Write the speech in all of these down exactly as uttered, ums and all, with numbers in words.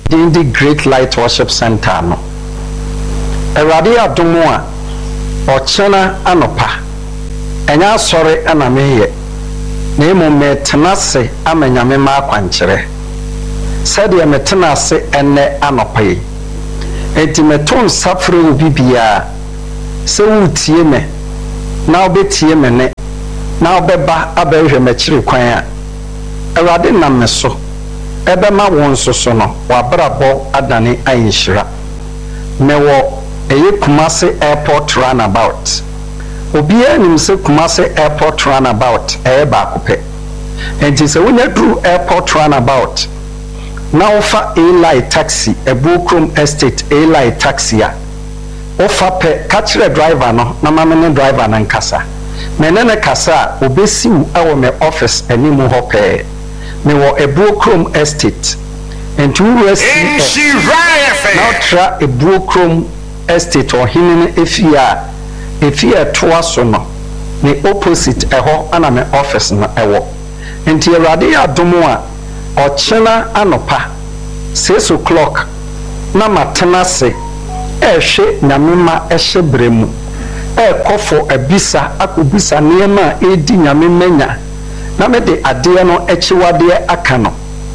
in the Great Light Worship Center no Eradi adomo a ochena anopa enya sori ana meye na emu metenase amanyame ma akwankyere sede metenase enne anopa yi enti meton safre obi bia se wutie me na obetie me ne na obeba abehwe mekire kwan a Eradi nam me so ebe ma won so so no wabrabo adane ayinhira mewo eye Kumasi Airport runabout obi anim se Kumasi Airport runabout eye ba kope enti se wonya dru airport runabout na ofa Eli taxi Ebukrom Estate Eli taxi a ofa pe catch driver no na mamene driver na nkasa menene kasa obesiu awo me office animu hope me wo Ebukrom Estate enti wo si na tra Ebukrom Estate or hinin efia efia toaso no the opposite eho ana me office na ewo enti Eradi adomo a ochena anopa six o'clock na matenase ehwe nyamema ehye bremu ekofo abisa akobisa niema edi nyamemenya na me de ade no echiwade aka no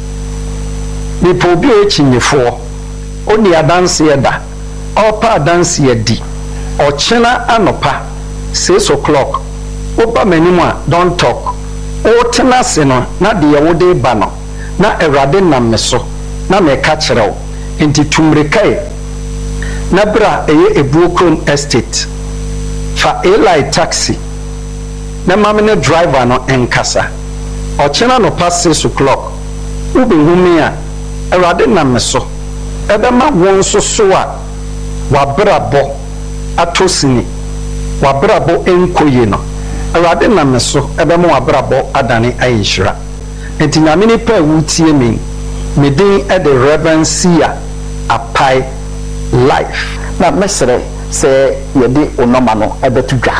nipo obi echinyefo oni adanse eda opa dance yedi ochena anopa six o'clock oba manimu a don't talk o tenase no na de ye wode ba no na Erade nam me so na me ka kirew enti tumrekai na bra eye Ebukrom Estate fa Eli taxi na mamene driver no enkasa ochena no past six o'clock ube humi a Erade nam me so ebe ma won so so a wabrabo atosini wabrabo enkoye no Erade na meso ebe mo wabrabo adane ayinhira enti nyameni pa wutie mi medin e the Reverend Sia Apai life na mesere se yedi onoma no ebetudwa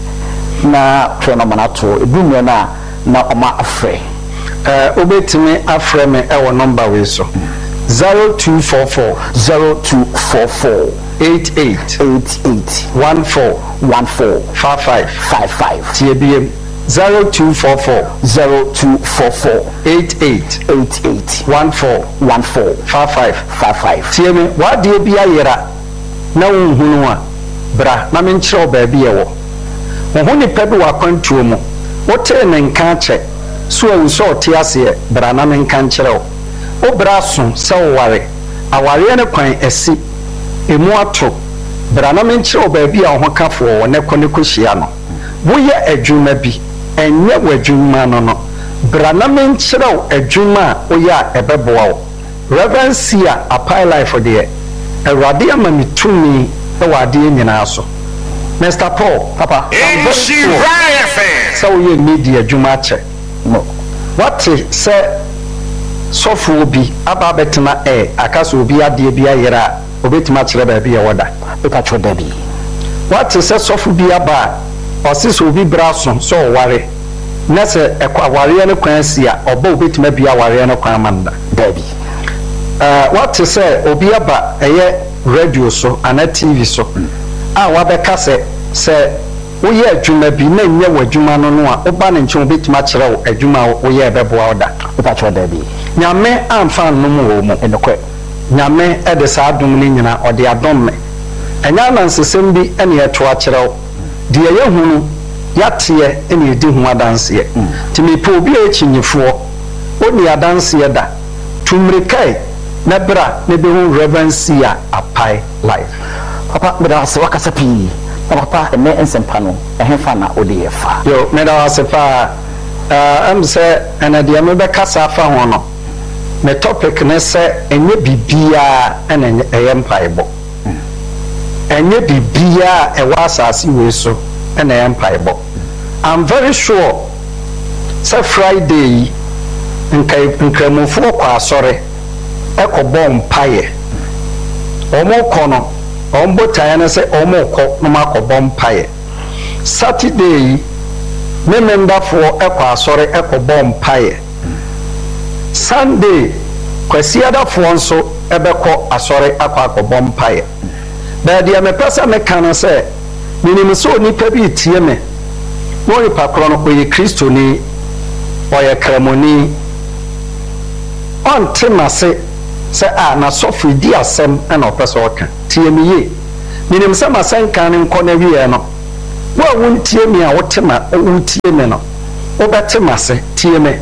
na onoma na to edumwe na na oma afre eh obetimi afre me e wo number we so zero two four four zero two four four eight eight eight eight one four one four five five five five T B M zero two four four zero two four four eight eight eight eight one four one four five five five five T M wa de bia yera na wonhunu a bra na men kire obaabi ye wo wohuni pebi wa kwantuo mu wote ne nka che so awu so te ase bra na men kan kire wo obra so se ware aware ne kwan esi emu ato bra na men kire obaabi a ho kafo wo ne kone kohia no woye adwuma bi enye wadwuma no no bra na men kire wo adwuma oye a ebeboa wo Reverend Sia Apai life de Eradi amami tumi e wade nyina so Mister Paul papa she right fan so we media adwuma che no what say sofu obi aba betena e akaso obi ade bia yera obetima kire ba bia woda eka cho da bi what say sofu bi aba osiso obi braso so ware na se ekwa ware ne kwan sia oba obetima bia ware ne kwan manda da bi uh what say obi aba eye radio so ana T V so a wabeka se se woye adwuma bi na nye wadwuma no no a oba ne nche obetima kire wo adwuma woye ebeboa oda eka cho da bi nyame amfa no mu wo mu enokwe nyame e de sa adom ni nyina ode adom me enya nansesem bi ene eto a kire wo de ye hunu yate ene edi hu adanse timi po obi a chinyefo oni adanse da tumrekai na bra ne be hu Reverend Sia Apai life papa bra se wakasa pi papa ene ensempa no ehfa na ode yefa yo me da wasepa uh am say ena de me be kasa fa ho no me topic ne se enye bibia ena eye mpaibo enye bibia e wa asase we so ena eye mpaibo I'm very sure say Friday nkai nkramofo kwa asore ekobọ mpaye omo kono ombo tayane se omo ko no makobọ mpaye Saturday me member for ekwa asore ekobọ mpaye Sunday kwasi ada fo nso ebeko asore akwa akobɔ mpae ba dia me pesa me kan sɛ minim sɛ onipa bi tie me wo nipa kro no oye kristoni oye kramoni on temase sɛ a na sɔfo di asɛm ana opɛ sɛ ɔka tie me ye minim sɛ masenka ne nkɔ na wie no wo a wontie me a wotema wotie me no wobɛtemase tie me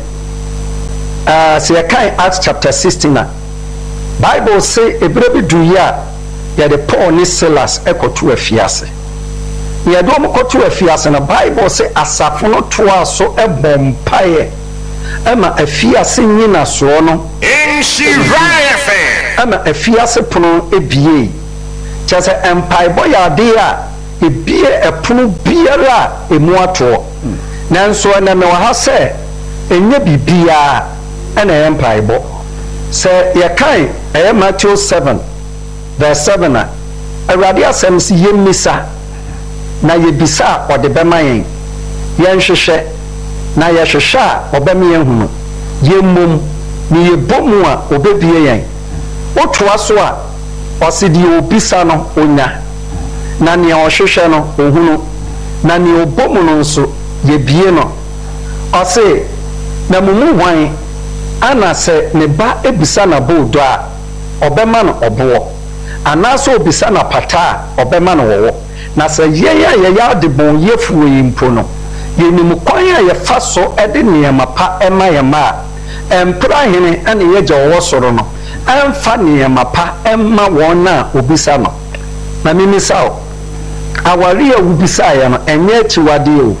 uh so kai Acts chapter sixteen Bible say ebere bi du ya ya de Paul ni Silas ekoto afiase ya do mo koto afiase na Bible say asafo no to aso ebom pae ama afiase nyina so no Inshiraya F M ama afiase pono ebie chese empire boy ade a ebie epono biara emu ato nanso na me wa ha se enye bibia ana empire bo se ye kai eh Matthew seven verse seven a awurade asem si yemisa na yebisa ode bema yen yen hwehwe na ye hwehwe a obema yen hunu yemmom ni yebomu a obebie yen otoa so a osidi obisa no onya na ne ohwehwe no ohunu na ne obomu no nso yebie no ose na mumu hwan ana se ne ba ebisa na bodo a obema no obo anaso obisa na pata obema no wowo na se yeya yeya de bon yefuo yimpo no yenim kwan a ye fa so ede niema pa ema yema empra hene ane ye gye wo soro no emfa niema pa ema wona obisa no na mimisa o awari a ubisa ya no enye chiwade o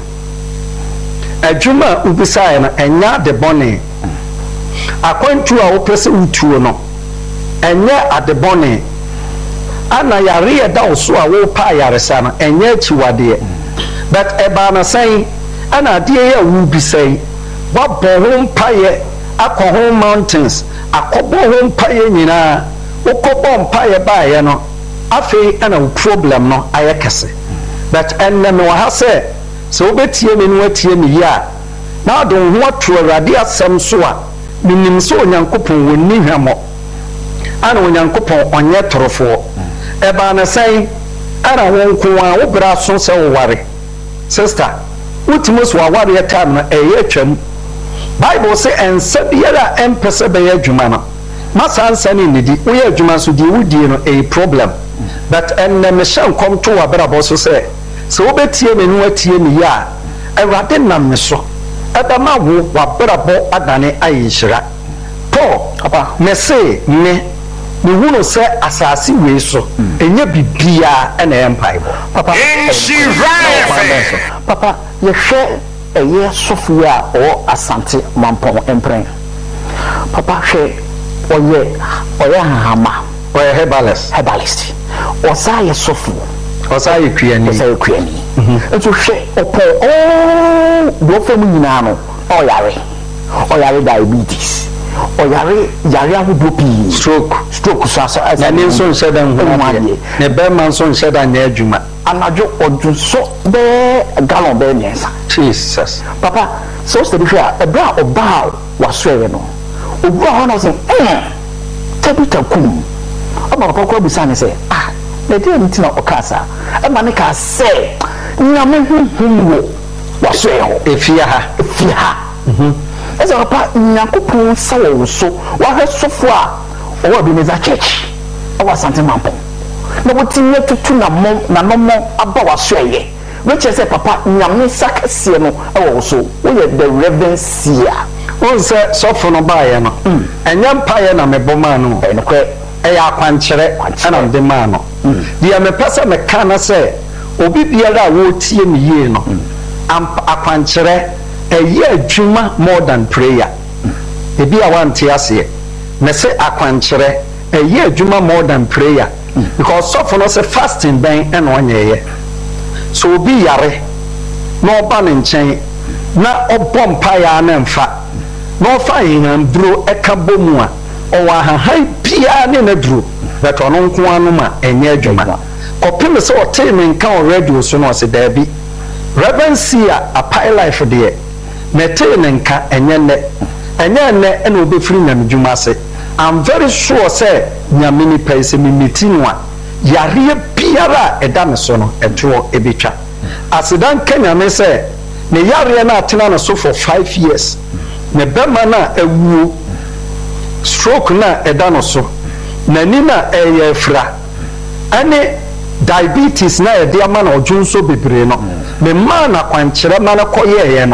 adwuma ubisa ya no enya de bone akwantu a wopese utuo no enye adebone ana yare ya da so a wo pa yaresa no enye chiwade but eba na sai ana de ya wubisai wabɔ ho mpaye akɔ ho mountains akɔbɔ ho mpaye nyina wokɔbɔ mpaye baaye no afei ana wo problem no aye kese but enne me wa ha se so obetie me no atie me ya na adon ho ato awurade asɛm so a minim so onyankopɔn wonni hwamɔ ana onyankopɔn onye torofo eba na sai ana wonko a wo bra so se wo ware sister utimus wa ware time no eye twam Bible say ensa biara empese be adwuma no masa ansa ni nidi wo ye adwuma so di wudie no a problem but enne me hye kom to wa bra bo so say so obetie me no atie me ya awurade nam me so edama wo wa bra bo adane ayinhyira Paul apa me say me me hunu say asase we so enye bibia ena empire papa papa ye hwe eye sofia o asante mampon empren papa hwe oye oye hama oye herbalist herbalist osa ye sofu osa ye kuani osa ye kuani enso hwe opo o do fam nyina no oyare oyare diabetes oyare yare ahodo pi stroke stroke so asa na ne nso nsedan ho ne be man so nsedan na adwuma anajo odunso be gallon be nyensa Jesus papa so se bi hwa e bra oba wasore no obu a hono se eh tabita kum aba papa ko busa ne se ah na de ntina okasa e ma ne ka se nyame hunhunwo wasore ho efia ha efia ha mhm eza papa nyakopon sawo so wa hwe sofo a owa bi meza church owa sante mampo na wotinye tutu na mom na nomo aba wasoye which say papa nyame sakase no ewo so we the reverend seer won say sofo no baaye no enya mpaye na meboma no e no kwe e ya kwankyere ana de ma no dia me pese me kana say obi biara a wo tie me yie no akwankyere eye adwuma more than prayer ebi a wante ase me say akwankyere eye adwuma more than prayer because sofo no say fasting ben and onyeye so obi yare na oba ne nchen na obom pa ya na mfa na ofa yin duro eka bomu a o wa han bia ne na duro but ono nko anu ma enye adwuma kopim se o te me nka o radio so no se da bi reverend seer a pai life de me te ne nka enye ne enye ne na obefiri na dwuma se I'm very sure say nyamini pese mi mitinwa yare biara eda ne so no eto ebetwa asidan kenya me say ne yare na atena no so for five years ne bema na awuo stroke na eda no so na ni na eye fra ane diabetes na ede ama na odwonso bebre no me ma na kwankyere ma na koye ye no